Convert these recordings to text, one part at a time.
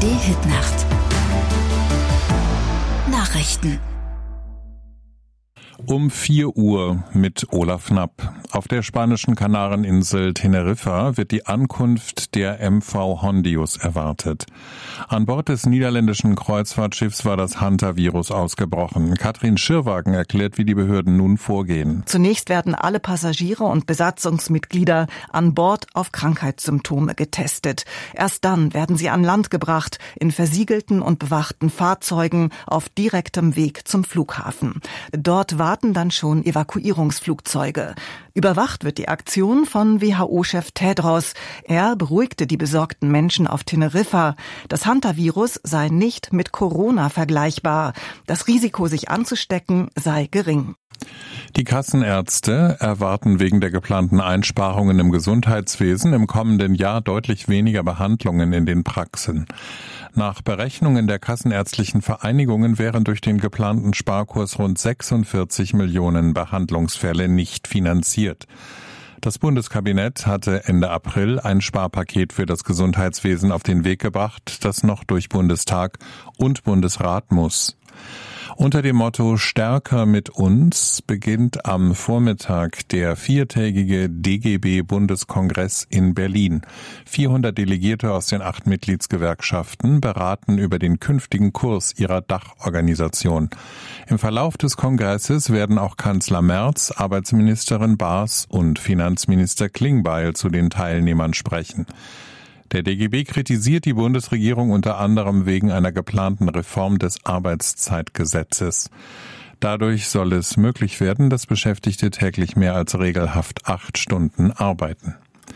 ARD-Hitnacht. Nachrichten. Um 4 Uhr mit Olaf Knapp. Auf der spanischen Kanareninsel Teneriffa wird die Ankunft der MV Hondius erwartet. An Bord des niederländischen Kreuzfahrtschiffs war das Hantavirus ausgebrochen. Katrin Schirwagen erklärt, wie die Behörden nun vorgehen. Zunächst werden alle Passagiere und Besatzungsmitglieder an Bord auf Krankheitssymptome getestet. Erst dann werden sie an Land gebracht, in versiegelten und bewachten Fahrzeugen auf direktem Weg zum Flughafen. Dort warten dann schon Evakuierungsflugzeuge. Überwacht wird die Aktion von WHO-Chef Tedros. Er beruhigte die besorgten Menschen auf Teneriffa. Das Hantavirus sei nicht mit Corona vergleichbar. Das Risiko, sich anzustecken, sei gering. Die Kassenärzte erwarten wegen der geplanten Einsparungen im Gesundheitswesen im kommenden Jahr deutlich weniger Behandlungen in den Praxen. Nach Berechnungen der kassenärztlichen Vereinigungen wären durch den geplanten Sparkurs rund 46 Millionen Behandlungsfälle nicht finanziert. Das Bundeskabinett hatte Ende April ein Sparpaket für das Gesundheitswesen auf den Weg gebracht, das noch durch Bundestag und Bundesrat muss. Unter dem Motto Stärker mit uns beginnt am Vormittag der 4-tägige DGB-Bundeskongress in Berlin. 400 Delegierte aus den 8 Mitgliedsgewerkschaften beraten über den künftigen Kurs ihrer Dachorganisation. Im Verlauf des Kongresses werden auch Kanzler Merz, Arbeitsministerin Baas und Finanzminister Klingbeil zu den Teilnehmern sprechen. Der DGB kritisiert die Bundesregierung unter anderem wegen einer geplanten Reform des Arbeitszeitgesetzes. Dadurch soll es möglich werden, dass Beschäftigte täglich mehr als regelhaft 8 Stunden arbeiten.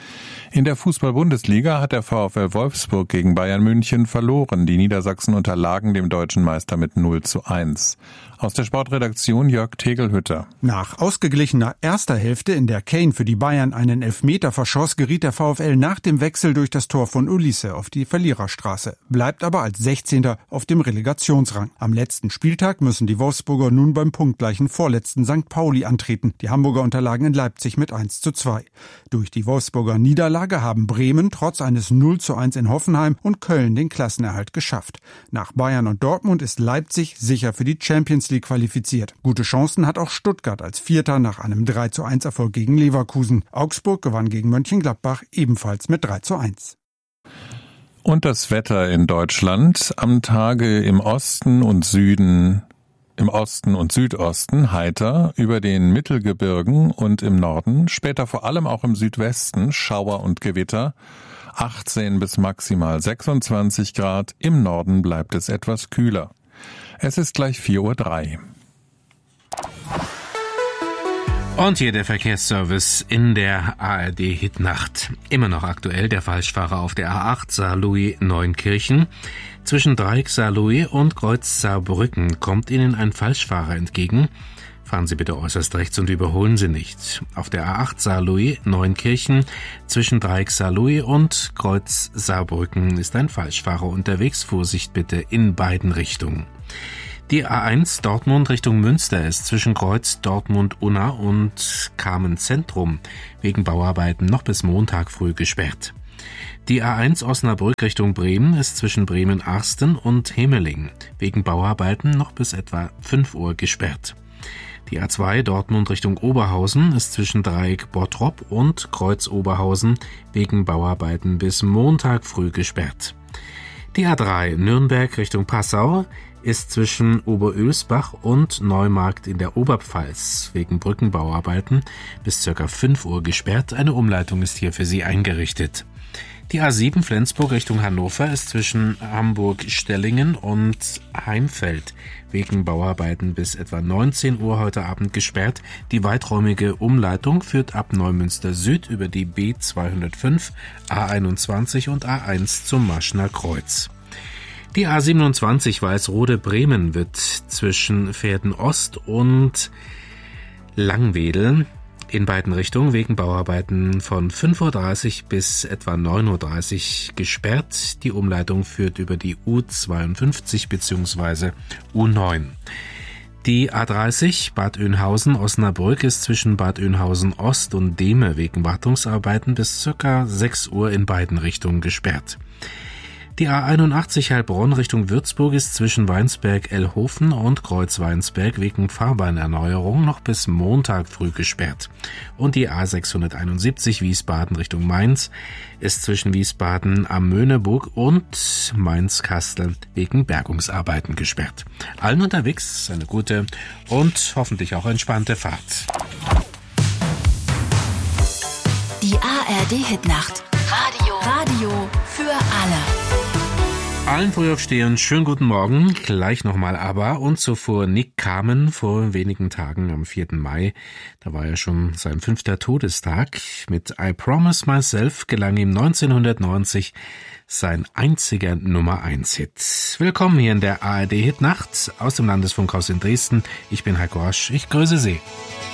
In der Fußball-Bundesliga hat der VfL Wolfsburg gegen Bayern München verloren. Die Niedersachsen unterlagen dem deutschen Meister mit 0:1. Aus der Sportredaktion Jörg Tegelhütter. Nach ausgeglichener erster Hälfte, in der Kane für die Bayern einen Elfmeter verschoss, geriet der VfL nach dem Wechsel durch das Tor von Ulisse auf die Verliererstraße, bleibt aber als 16. auf dem Relegationsrang. Am letzten Spieltag müssen die Wolfsburger nun beim punktgleichen vorletzten St. Pauli antreten. Die Hamburger unterlagen in Leipzig mit 1:2. Durch die Wolfsburger Niederlage haben Bremen trotz eines 0:1 in Hoffenheim und Köln den Klassenerhalt geschafft. Nach Bayern und Dortmund ist Leipzig sicher für die Champions League qualifiziert. Gute Chancen hat auch Stuttgart als Vierter nach einem 3:1 Erfolg gegen Leverkusen. Augsburg gewann gegen Mönchengladbach ebenfalls mit 3:1. Und das Wetter in Deutschland am Tage im Osten und Südosten heiter, über den Mittelgebirgen und im Norden, später vor allem auch im Südwesten Schauer und Gewitter, 18 bis maximal 26 Grad, im Norden bleibt es etwas kühler. Es ist gleich 4:03 Uhr. Und hier der Verkehrsservice in der ARD-Hitnacht. Immer noch aktuell der Falschfahrer auf der A8 Saarlouis-Neunkirchen. Zwischen Dreieck Saarlouis und Kreuz Saarbrücken kommt Ihnen ein Falschfahrer entgegen. Fahren Sie bitte äußerst rechts und überholen Sie nicht. Auf der A8 Saarlouis-Neunkirchen zwischen Dreieck Saarlouis und Kreuz Saarbrücken ist ein Falschfahrer unterwegs. Vorsicht bitte in beiden Richtungen. Die A1 Dortmund Richtung Münster ist zwischen Kreuz Dortmund-Unna und Kamen-Zentrum wegen Bauarbeiten noch bis Montag früh gesperrt. Die A1 Osnabrück Richtung Bremen ist zwischen Bremen-Arsten und Hemeling wegen Bauarbeiten noch bis etwa 5 Uhr gesperrt. Die A2 Dortmund Richtung Oberhausen ist zwischen Dreieck Bottrop und Kreuz Oberhausen wegen Bauarbeiten bis Montag früh gesperrt. Die A3 Nürnberg Richtung Passau ist zwischen Oberölsbach und Neumarkt in der Oberpfalz wegen Brückenbauarbeiten bis ca. 5 Uhr gesperrt. Eine Umleitung ist hier für Sie eingerichtet. Die A7 Flensburg Richtung Hannover ist zwischen Hamburg-Stellingen und Heimfeld wegen Bauarbeiten bis etwa 19 Uhr heute Abend gesperrt. Die weiträumige Umleitung führt ab Neumünster Süd über die B205, A21 und A1 zum Maschner Kreuz. Die A27 Weißrode-Bremen wird zwischen Verden Ost und Langwedel in beiden Richtungen wegen Bauarbeiten von 5:30 Uhr bis etwa 9:30 Uhr gesperrt. Die Umleitung führt über die U52 bzw. U9. Die A30 Bad Oeynhausen-Osnabrück ist zwischen Bad Oeynhausen-Ost und Dehme wegen Wartungsarbeiten bis ca. 6 Uhr in beiden Richtungen gesperrt. Die A81 Heilbronn Richtung Würzburg ist zwischen Weinsberg-Ellhofen und Kreuz-Weinsberg wegen Fahrbahnerneuerung noch bis Montag früh gesperrt. Und die A671 Wiesbaden Richtung Mainz ist zwischen Wiesbaden am Möhneburg und Mainz-Kastel wegen Bergungsarbeiten gesperrt. Allen unterwegs eine gute und hoffentlich auch entspannte Fahrt. Die ARD-Hitnacht. Radio für alle. Allen Frühaufstehern schönen guten Morgen, gleich nochmal aber und zuvor Nick Kamen vor wenigen Tagen am 4. Mai. Da war ja schon sein 5. Todestag. Mit I Promise Myself gelang ihm 1990 sein einziger Nummer-1-Hit. Willkommen hier in der ARD-Hitnacht aus dem Landesfunkhaus in Dresden. Ich bin Heiko Rasch, ich grüße Sie.